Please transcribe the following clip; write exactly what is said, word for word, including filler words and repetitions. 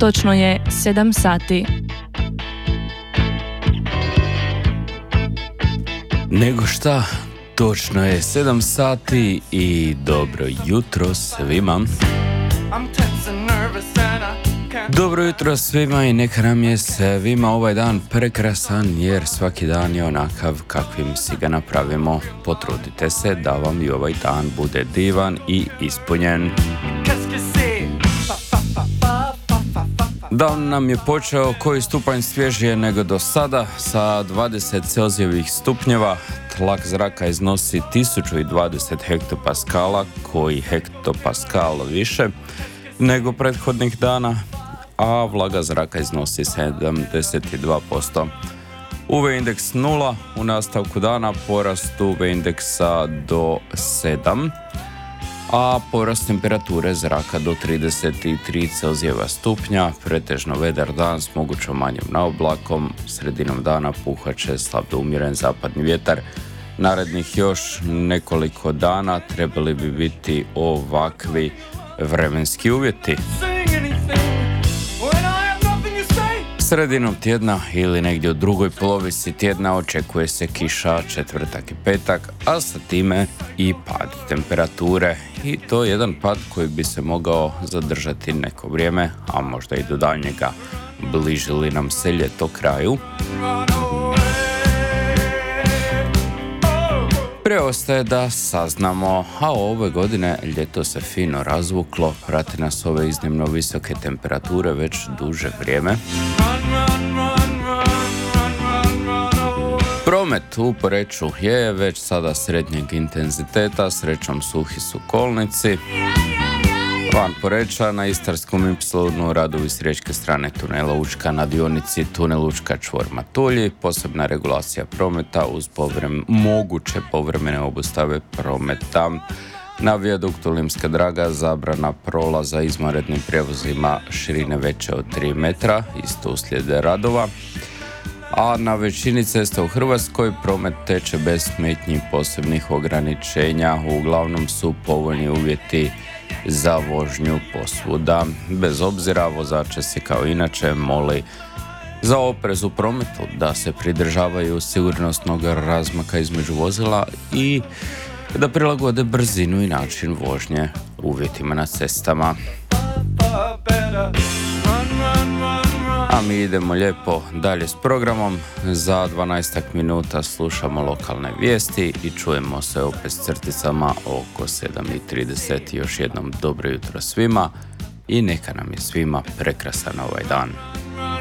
Točno je sedam sati. Nego šta, točno je sedam sati i dobro jutro svima. Dobro jutro svima i neka nam je svima ovaj dan prekrasan, jer svaki dan je onakav kakvim si ga napravimo. Potrudite se da vam i ovaj dan bude divan i ispunjen. Dan nam je počeo koji stupanj svježije nego do sada, sa dvadeset Celzijevih stupnjeva. Tlak zraka iznosi tisuću dvadeset hektopaskala, koji hektopaskal više nego prethodnih dana, a vlaga zraka iznosi sedamdeset dva posto. U V indeks nula, u nastavku dana porast U V indeksa do sedam, a porast temperature zraka do trideset tri Celzijeva stupnja, pretežno vedar dan s mogućom manjim naoblakom, sredinom dana puhat će slab do umjeren zapadni vjetar. Narednih još nekoliko dana trebali bi biti ovakvi vremenski uvjeti. Sredinom tjedna ili negdje u drugoj polovici tjedna očekuje se kiša četvrtak i petak, a sa time i pad temperature. I to je jedan pad koji bi se mogao zadržati neko vrijeme, a možda i do daljnjega. Bliži li nam se ljeto kraju? Preostaje da saznamo, a ove godine ljeto se fino razvuklo, prati nas ove iznimno visoke temperature već duže vrijeme. Promet u Poreču je već sada srednjeg intenziteta, srećom suhi su kolnici. Van Poreča na Istarskom ipsilonu radovi s riječke strane tunela Učka na dionici tunel Učka čvor Matulji, posebna regulacija prometa uz povrem, moguće povremene obustave prometa. Na vijaduktu Limska Draga zabrana prolaza izvanrednim prijevozima širine veće od tri metra, isto uslijed radova. A na većini cesta u Hrvatskoj promet teče bez smetnji posebnih ograničenja, uglavnom su povoljni uvjeti za vožnju posvuda. Bez obzira, vozače se kao inače moli za oprez u prometu, da se pridržavaju sigurnosnog razmaka između vozila i da prilagode brzinu i način vožnje uvjetima na cestama. A mi idemo lijepo dalje s programom. Za dvanaestak minuta slušamo lokalne vijesti i čujemo se opet s crticama oko sedam i trideset. Još jednom dobro jutro svima i neka nam je svima prekrasan ovaj dan.